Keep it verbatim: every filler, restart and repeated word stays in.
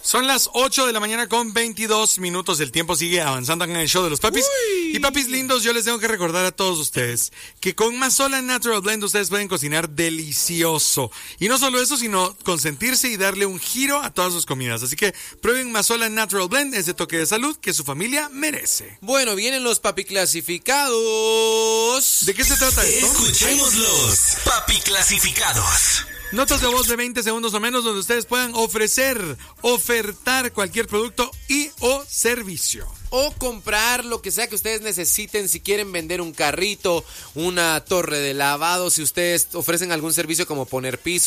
Son las ocho de la mañana con veintidós minutos. El tiempo sigue avanzando en el show de los papis. Uy. Y papis lindos, yo les tengo que recordar a todos ustedes que con Mazola Natural Blend ustedes pueden cocinar delicioso. Y no solo eso, sino consentirse y darle un giro a todas sus comidas. Así que prueben Mazola Natural Blend, ese toque de salud que su familia merece. Bueno, vienen los papi clasificados. ¿De qué se trata esto? Escuchemos los papi clasificados. Notas de voz de veinte segundos o menos donde ustedes puedan ofrecer, ofertar cualquier producto y o servicio. O comprar lo que sea que ustedes necesiten. Si quieren vender un carrito, una torre de lavado, si ustedes ofrecen algún servicio como poner piso,